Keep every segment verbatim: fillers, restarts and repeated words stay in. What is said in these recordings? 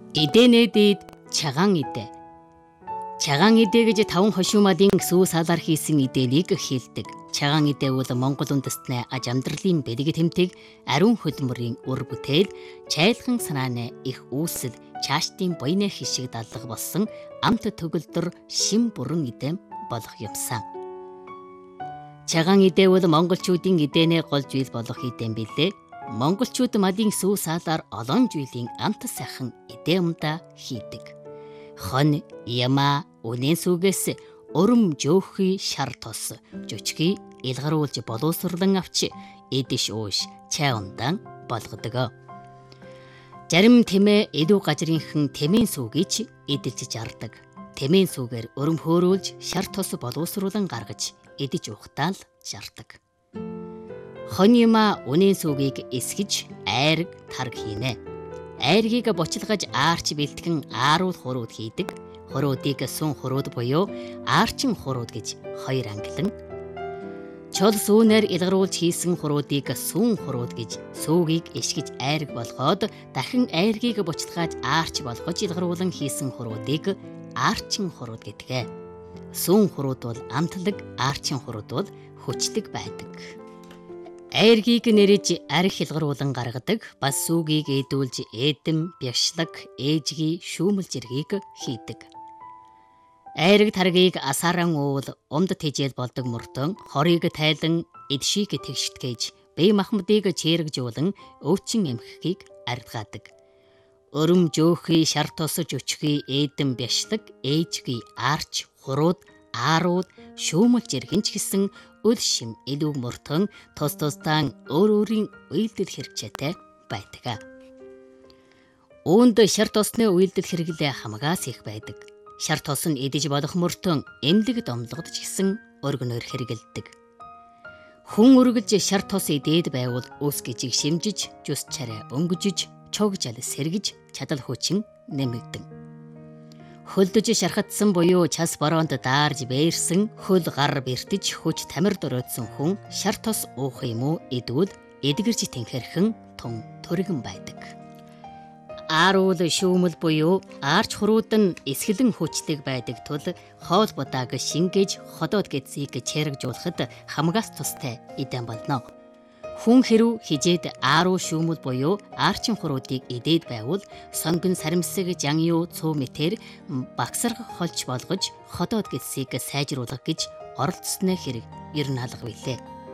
Эдэнэ дээд чагаан идэ. Чагаан идэ гэж таван хошуумадын сүү салаар хийсэн идэлийг хэлдэг. Чагаан идэ бол Монгол үндэстний аж амьдралын бэлэг тэмдэг, ариун хөдөлмөрийн үр бүтээл, чайлхан санааны их үүсэл, чааштын буйны хишиг дадлаг болсон амт төгөлдөр шим бүрэн идэм болох юмсан. Чагаан идэ бол монголчуудын идэнэ гол зүйл болох идэм билээ. Монголчууд мадын сүү саалаар олон жилийн амт сайхан идээмда хийдэг. Хон, яма, үнэн сүгээс өрөм жөөхий шар тос, жөчгий илгаруулж боловсрлан авч эдэш ууш чаундан болгодог. Зарим тэмээ эдүү гажрынхан тэмээн сүгийч эдэлж жардаг. Тэмээн сүгээр өрөм хөөрүүлж шар тос боловсруулан гаргаж эдэж уухтаа л жардаг. Хонима үнэн сүгийг эсгэж айраг тарг хийнэ. Айргийг бочилгаж аарч бэлтгэн ааруул хурууд хийдэг. Хуруудыг сүн хурууд буюу аарчин хурууд гэж хоёр ангилан. Чол сүүнээр илгаруулж хийсэн хуруудыг сүн хурууд гэж сүүгийг эшгэж айраг болгоод дахин айргийг бочилгааж аарч болгож илгаруулан хийсэн хуруудыг аарчин хурууд гэдэг. Сүн хурууд бол амтлаг, аарчин хурууд бол хүчдэг байдаг. Айргийг нэрэж арх хилгаруулан гаргадаг, бас сүгийг эдүүлж эдэм, бяшлаг, ээжгийн шүүмэл зэргийг хийдэг. Айраг таргийг асааран уул умд тэжээл болдог мөртөн хорийг тайлан эдшийг тэгштгэж бие махбодыг чирэгжүүлэн өвчин эмхгийг арилгаадаг. Өрөм жөөхий шар тос жөчгий эдэм бяшлаг ээжгийн аарч хурууд аарууд шүүмэл зэрэгч гэсэн үл шим илүү мөртөн тус тусдаа өөр өөрийн үйлдэл хэрэгцээтэй байдаг. Үүнд шар тосны үйлдэл хэрэглээ хамгаас их байдаг. Шар тос нь эдэж болох мөртөн эмнэлэг домлогдож гисэн өргөнөөр хэрэгэлдэг. Хүн үргэлж шар тос эдээд байвал ус гижиг шимжиж, жүс царай өнгөжиж, чог жал сэргэж чадал хүчин нэмэгдэн. Хөлдөж шархатсан буюу час бороонд даарж бээрсэн хөл гар бэртэж хүч тамир дөрөөдсөн хүн шар тос уух юм уу эдвэл эдгэрж тэнхэрхэн тун төргөн байдаг. Ааруул шүүмэл буюу аарч хурууд нь эсгэлэн хүчдэг байдаг тул хоол будааг шингээж ходоод гэдсийг чирэгжүүлэхэд хамгаас тустай идэм болно. Хүн хэрв хижээд ааруу шүүмэл буюу аарчин хуруудыг эдээд байвал сонгон саримсаг жан юу цуу мэтэр багсарга холж болгож ходоод гэдсийг сайжруулах гэж оролцсны хэрэг ер нь алга билээ.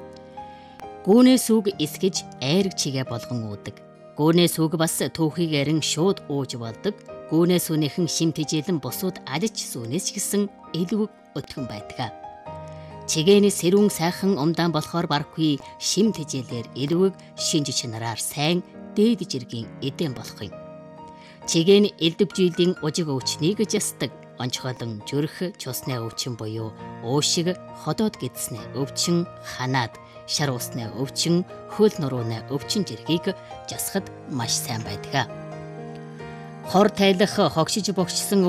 Гүүнээ сүг эсгэж айраг чигээ болгон уудаг. Гүүнээ сүг бас түүхийг эрен шууд ууж болдог. Гүүнээ сүнийхэн шим тэжээлэн бусууд алж сүнээс гисэн илүү өтгөн байдаг. Чигээний сэрүүн сайхан умдаан болохоор барахгүй шим тэжээлээр элвэг шинж чанараар сайн дээд жиргийн эдэм болох юм. Чигээний элдвжилийн ужиг өвчнийг жастдаг. Онцгойлон зүрх чусны өвчин буюу уушиг, ходоод гэдсний өвчин, ханаад, шар усны өвчин, хөл нурууны өвчин жиргийг жасахад маш сайн байдаг. Хор тайлах хогшиж богчсон